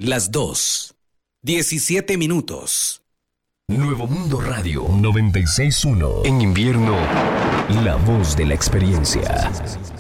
las 2:17. Nuevo Mundo Radio 96.1. En invierno, la voz de la experiencia.